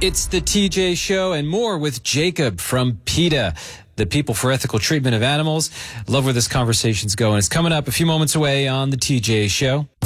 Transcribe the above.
It's the TJ Show and more with Jacob from PETA, the People for Ethical Treatment of Animals. Love where this conversation's going. It's coming up a few moments away on the TJ Show.